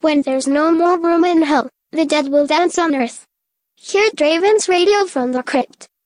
When there's no more room in hell, the dead will dance on earth. Hear Draven's radio from the crypt.